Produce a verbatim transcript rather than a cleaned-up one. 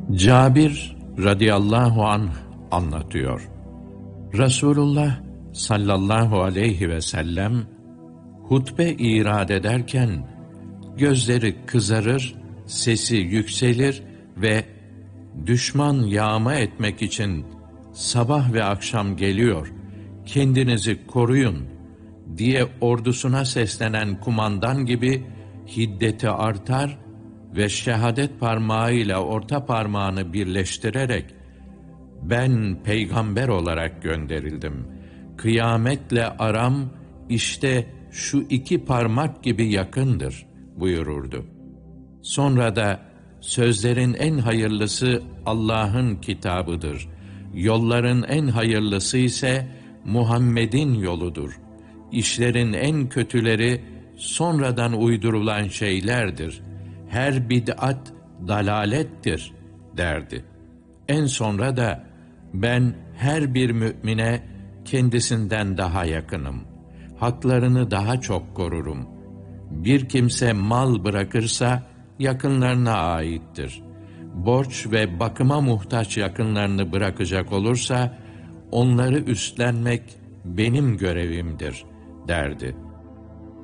Cabir radıyallahu anh anlatıyor. Resulullah sallallahu aleyhi ve sellem hutbe irad ederken gözleri kızarır, sesi yükselir ve düşman yağma etmek için sabah ve akşam geliyor, kendinizi koruyun diye ordusuna seslenen kumandan gibi hiddeti artar ve şehadet parmağıyla orta parmağını birleştirerek ben peygamber olarak gönderildim. Kıyametle aram işte şu iki parmak gibi yakındır buyururdu. Sonra da sözlerin en hayırlısı Allah'ın kitabıdır. Yolların en hayırlısı ise Muhammed'in yoludur. İşlerin en kötüleri sonradan uydurulan şeylerdir. Her bid'at dalalettir derdi. En sonra da ben her bir mümine kendisinden daha yakınım. Haklarını daha çok korurum. Bir kimse mal bırakırsa yakınlarına aittir. Borç ve bakıma muhtaç yakınlarını bırakacak olursa onları üstlenmek benim görevimdir derdi.